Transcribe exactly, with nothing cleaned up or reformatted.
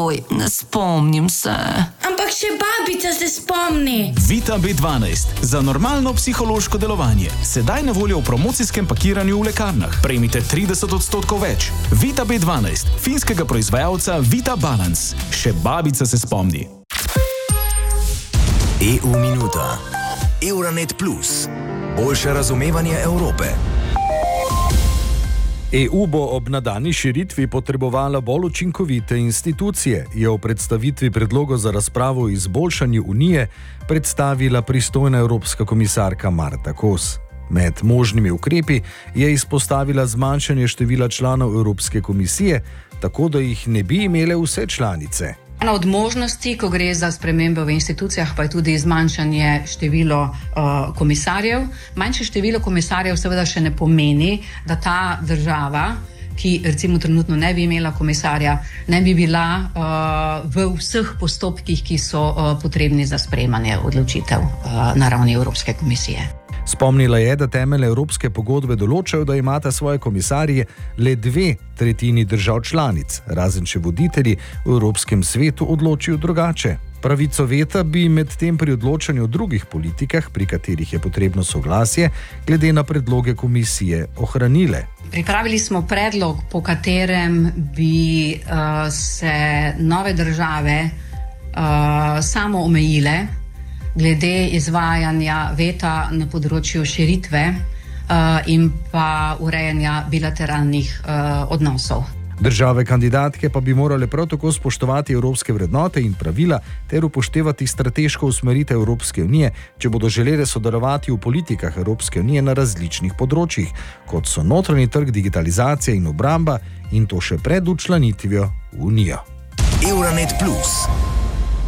Oj, ne spomnim se. Ampak še babica se spomni. Vita B dvanajst. Za normalno psihološko delovanje. Sedaj na voljo v promocijskem pakiranju v lekarnah. Prejmite trideset odstotkov več. Vita B dvanajst. Finskega proizvajalca Vita Balance. Še babica se spomni. E U Minuta. Euranet Plus. Boljše razumevanje Evrope. E U bo ob nadaljnji širitvi potrebovala bolj učinkovite institucije, je v predstavitvi predloga za razpravo o izboljšanju Unije predstavila pristojna evropska komisarka Marta Kos. Med možnimi ukrepi je izpostavila zmanjšanje števila članov Evropske komisije, tako da jih ne bi imele vse članice. Ena od možnosti, ko gre za spremembe v institucijah, pa je tudi zmanjšanje število uh, komisarjev. Manjše število komisarjev seveda še ne pomeni, da ta država, ki recimo trenutno ne bi imela komisarja, ne bi bila uh, v vseh postopkih, ki so uh, potrebni za sprejemanje odločitev uh, na ravni Evropske komisije. Spomnila je, da temelje Evropske pogodbe določajo, da imata svoje komisarje le dve tretjini držav članic, razen če voditelji v Evropskem svetu odločijo drugače. Pravico veta bi med tem pri odločanju o drugih politikah, pri katerih je potrebno soglasje, glede na predloge komisije ohranile. Pripravili smo predlog, po katerem bi uh, se nove države uh, samo omejile glede izvajanja veta na področju širitve uh, in pa urejanja bilateralnih uh, odnosov. Države kandidatke pa bi morale prav tako spoštovati evropske vrednote in pravila ter upoštevati strateško usmeritev Evropske unije, če bodo želele sodelovati v politikah Evropske unije na različnih področjih, kot so notranji trg, digitalizacija in obramba, in to še pred včlanitvijo v Unijo. Euranet Plus.